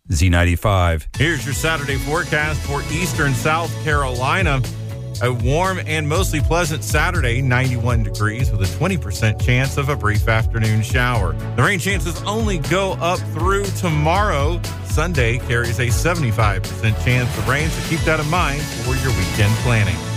Z95. Here's your Saturday forecast for eastern South Carolina. A warm and mostly pleasant Saturday, 91 degrees with a 20% chance of a brief afternoon shower. The rain chances only go up through tomorrow. Sunday carries a 75% chance of rain, so keep that in mind for your weekend planning.